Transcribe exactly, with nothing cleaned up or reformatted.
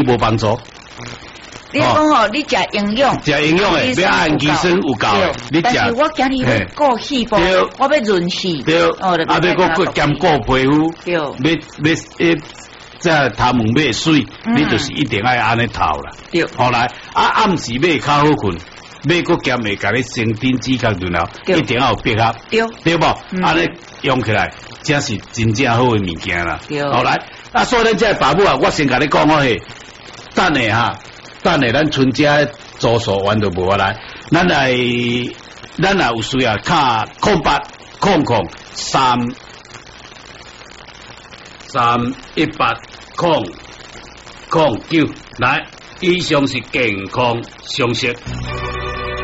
无帮助。 你讲吼，你食营养， 食营养诶，要按医生有教诶，你食。 但是我今日要顾细胞，我要润细， 对，啊，要顾兼顾皮肤， 对， 要要诶，这头毛买水，你就是一定要安尼头啦。 对， 后来啊暗时买较好困，买个兼会甲你生顶指甲润了，一定要有配合， 对， 对不？安尼用起来，这是真正好诶物件啦。后来啊，所以咱这爸母啊，我先甲你讲好嘿，等下哈。等下，咱春节住宿完就无来，咱来，咱也有需要卡空八空空三三一八空空九，来，以上是健康常识。